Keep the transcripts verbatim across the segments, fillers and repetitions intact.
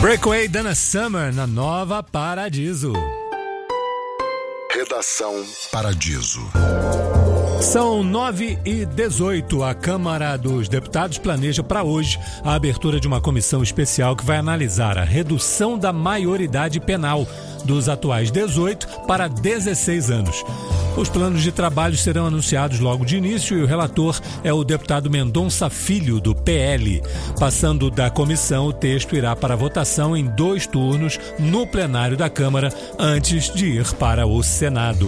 Breakaway Donna Summer na Nova Paradiso. Redação Paradiso. São nove e dezoito. A Câmara dos Deputados planeja para hoje a abertura de uma comissão especial que vai analisar a redução da maioridade penal dos atuais dezoito para dezesseis anos. Os planos de trabalho serão anunciados logo de início e o relator é o deputado Mendonça Filho, do P L. Passando da comissão, o texto irá para votação em dois turnos no plenário da Câmara antes de ir para o Senado.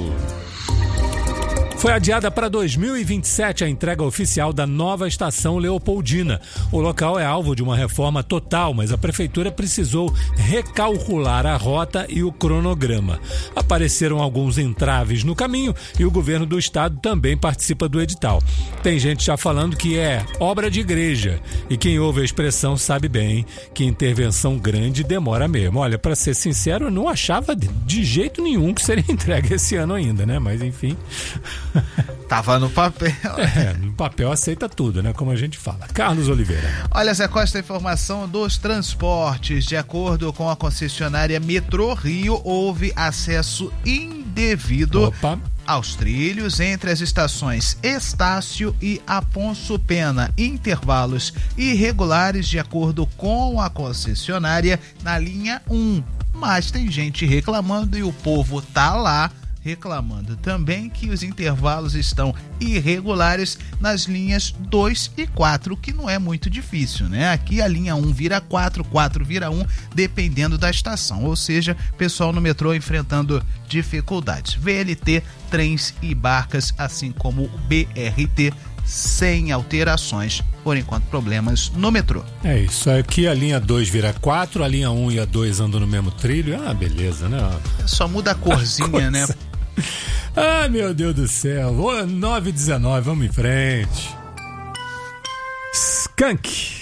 Foi adiada para dois mil e vinte e sete a entrega oficial da nova estação Leopoldina. O local é alvo de uma reforma total, mas a prefeitura precisou recalcular a rota e o cronograma. Apareceram alguns entraves no caminho e o governo do estado também participa do edital. Tem gente já falando que é obra de igreja e quem ouve a expressão sabe bem que intervenção grande demora mesmo. Olha, para ser sincero, eu não achava de jeito nenhum que seria entregue esse ano ainda, né? Mas enfim... Tava no papel. É, no papel aceita tudo, né? Como a gente fala. Carlos Oliveira. Olha, Zé Costa, a informação dos transportes. De acordo com a concessionária Metrô Rio, houve acesso indevido Opa. aos trilhos entre as estações Estácio e Afonso Pena. Intervalos irregulares, de acordo com a concessionária, na linha um. Mas tem gente reclamando e o povo tá lá reclamando também que os intervalos estão irregulares nas linhas dois e quatro, que não é muito difícil, né? Aqui a linha um vira quatro, quatro vira um, dependendo da estação, ou seja, pessoal no metrô enfrentando dificuldades. V L T, trens e barcas, assim como o B R T, sem alterações, por enquanto problemas no metrô. É isso, aqui a linha dois vira quatro, a linha um e a dois andam no mesmo trilho, ah, beleza, né? Só muda a corzinha, a né? Ai, meu Deus do céu, nove e dezenove, vamos em frente. Skank.